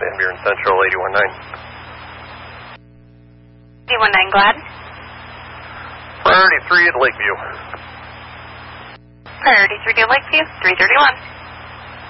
Van Buren Central, 819. 819 Glad. Priority 3 at Lakeview. Priority 3 to Lakeview, 331.